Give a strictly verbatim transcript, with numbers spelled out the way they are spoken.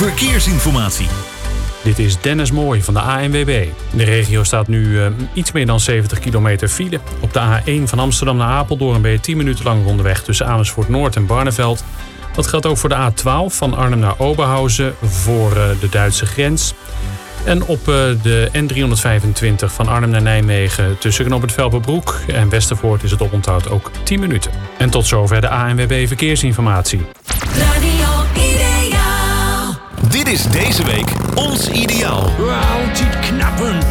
verkeersinformatie. Dit is Dennis Mooij van de A N W B. De regio staat nu uh, iets meer dan zeventig kilometer file. Op de A één van Amsterdam naar Apeldoorn ben je tien minuten lang onderweg tussen Amersfoort Noord en Barneveld. Dat geldt ook voor de A twaalf van Arnhem naar Oberhausen voor uh, de Duitse grens. En op uh, de N driehonderdvijfentwintig van Arnhem naar Nijmegen tussen Knooppunt Velperbroek en Westervoort is het oponthoud ook tien minuten. En tot zover de A N W B Verkeersinformatie. Radio Ideaal. Dit is deze week ons ideaal. Houd het knappen.